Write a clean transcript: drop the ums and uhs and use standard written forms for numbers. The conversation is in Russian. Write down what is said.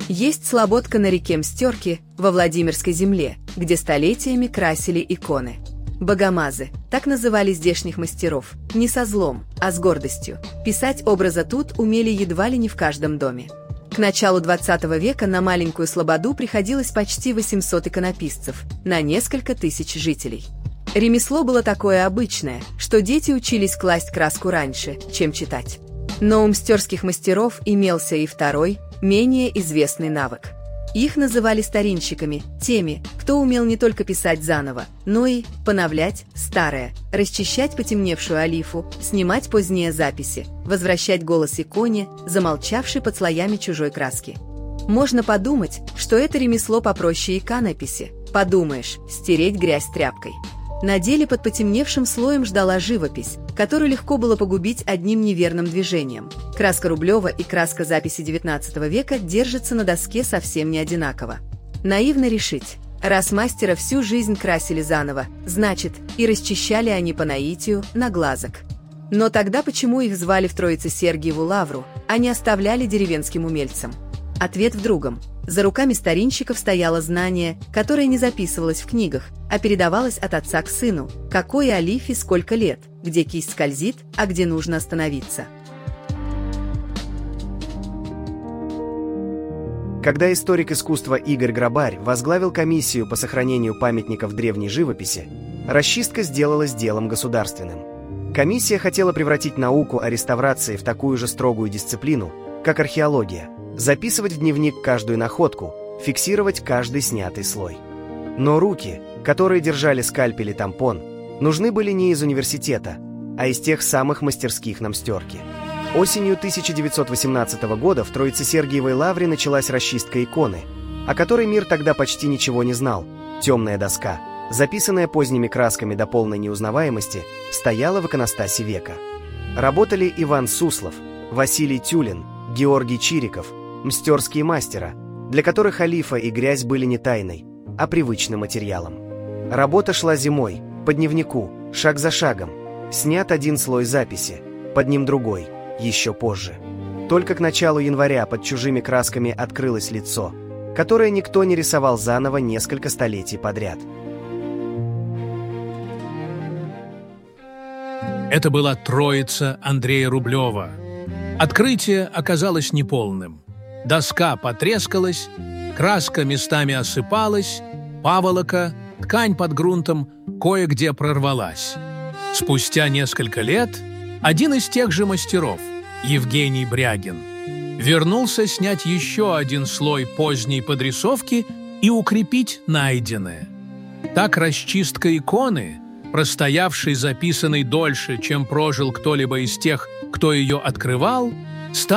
Есть слободка на реке Мстёрки во Владимирской земле, где столетиями красили иконы. Богомазы, так называли здешних мастеров, не со злом, а с гордостью. Писать образа тут умели едва ли не в каждом доме. К началу 20 века на маленькую слободу приходилось почти 800 иконописцев, на несколько тысяч жителей. Ремесло было такое обычное, что дети учились класть краску раньше, чем читать. Но у мстёрских мастеров имелся и второй, менее известный навык. Их называли старинщиками, теми, кто умел не только писать заново, но и поновлять старое, расчищать потемневшую олифу, снимать поздние записи, возвращать голос иконе, замолчавшей под слоями чужой краски. Можно подумать, что это ремесло попроще иконописи. Подумаешь, стереть грязь тряпкой. На деле под потемневшим слоем ждала живопись, которую легко было погубить одним неверным движением. Краска рублева и краска записи XIX века держатся на доске совсем не одинаково. Наивно решить, раз мастера всю жизнь красили заново, значит, и расчищали они по наитию на глазок. Но тогда почему их звали в Троице-Сергиеву лавру, а не оставляли деревенским умельцам? Ответ в другом. За руками старинщиков стояло знание, которое не записывалось в книгах, а передавалось от отца к сыну, какой олифе сколько лет, где кисть скользит, а где нужно остановиться. Когда историк искусства Игорь Грабарь возглавил комиссию по сохранению памятников древней живописи, расчистка сделалась делом государственным. Комиссия хотела превратить науку о реставрации в такую же строгую дисциплину, как археология, записывать в дневник каждую находку, фиксировать каждый снятый слой. Но руки, которые держали скальпель и тампон, нужны были не из университета, а из тех самых мастерских на Мстёрке. Осенью 1918 года в Троице-Сергиевой лавре началась расчистка иконы, о которой мир тогда почти ничего не знал. Темная доска, записанная поздними красками до полной неузнаваемости, стояла в иконостасе века. Работали Иван Суслов, Василий Тюлин, Георгий Чириков, мстёрские мастера, для которых олифа и грязь были не тайной, а привычным материалом. Работа шла зимой, по дневнику, шаг за шагом. Снят один слой записи, под ним другой, еще позже. Только к началу января под чужими красками открылось лицо, которое никто не рисовал заново несколько столетий подряд. Это была Троица Андрея Рублева. Открытие оказалось неполным. Доска потрескалась, краска местами осыпалась, паволока, ткань под грунтом кое-где прорвалась. Спустя несколько лет один из тех же мастеров, Евгений Брягин, вернулся снять еще один слой поздней подрисовки и укрепить найденное. Так расчистка иконы, простоявшей записанной дольше, чем прожил кто-либо из тех, кто ее открывал,